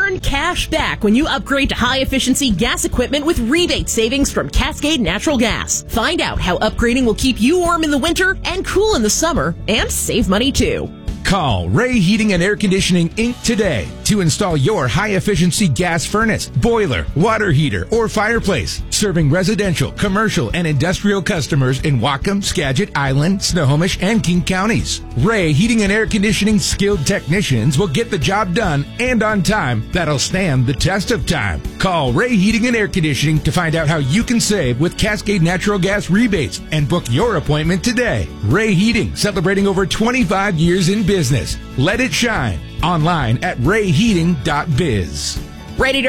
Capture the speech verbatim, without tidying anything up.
Earn cash back when you upgrade to high-efficiency gas equipment with rebate savings from Cascade Natural Gas. Find out how upgrading will keep you warm in the winter and cool in the summer, and save money too. Call Ray Heating and Air Conditioning, Incorporated today to install your high-efficiency gas furnace, boiler, water heater, or fireplace, serving residential, commercial, and industrial customers in Whatcom, Skagit, Island, Snohomish, and King counties. Ray Heating and Air Conditioning skilled technicians will get the job done and on time that'll stand the test of time. Call Ray Heating and Air Conditioning to find out how you can save with Cascade Natural Gas rebates and book your appointment today. Ray Heating, celebrating over twenty-five years in business. Let it shine. Online at ray heating dot biz. Ready to